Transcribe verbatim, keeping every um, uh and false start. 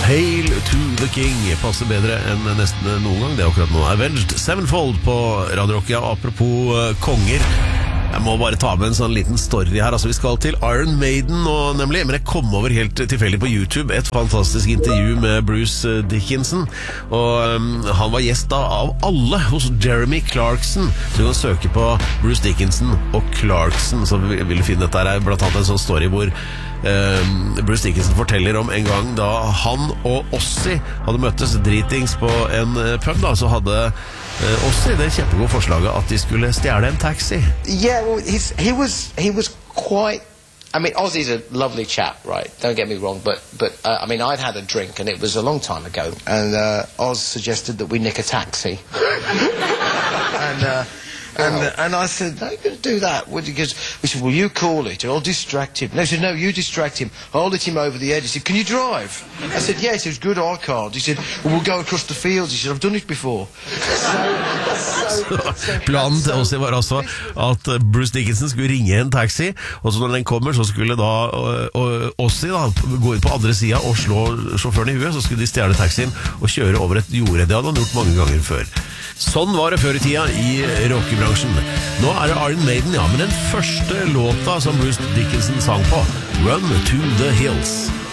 Hail to the King passer bedre enn nesten noen gang. Det er akkurat nå Avenged Sevenfold på Radio Rock. Ja, apropos uh, konger, jeg må bare ta med en sånn liten story her. Altså, vi skal til Iron Maiden nå, nemlig. Men jeg kom over helt tilfeldig på YouTube et fantastisk intervju med Bruce Dickinson. Og um, han var gjest da av alle hos Jeremy Clarkson. Så du kan søke på Bruce Dickinson og Clarkson, så vil du finne dette her. Blant annet en sånn story hvor um, Bruce Dickinson forteller om en gang da han og Ozzy hadde møttes dritings på en pub. Da, så hadde uh, Ozzy det kjempegode forslaget at de skulle stjæle en taxi. Yeah, well, he's, he was he was quite. I mean, Ozzy's a lovely chap, right? Don't get me wrong, but but uh, I mean, I'd had a drink, and it was a long time ago, and uh, Oz suggested that we nick a taxi, and. Uh, And, uh, and I said, how are you going to do that? Because we said, well, you call it, I'll distract him. No, he said, no, you distract him. I'll let him over the edge. He said, can you drive? I said, yes, it was good, I can't. He said, well, we'll go across the fields. He said, I've done it before. So, so, so, Planen til Ozzy var altså at Bruce Dickinson skulle ringe en taxi, og så når den kommer, så skulle da Ozzy da gå ut på andre siden og slå sjåføren i huet, så skulle de stjæle taxien og kjøre over et jorde. Det hadde han gjort mange ganger før. Sånn var det før i tida i rockebransjen. Nå er det Iron Maiden, ja, men den første låta som Bruce Dickinson sang på, Run to the Hills.